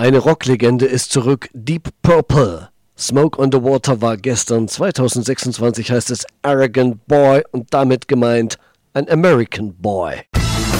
Eine Rocklegende ist zurück, Deep Purple. Smoke on the Water war gestern, 2026 heißt es Arrogant Boy und damit gemeint ein American Boy.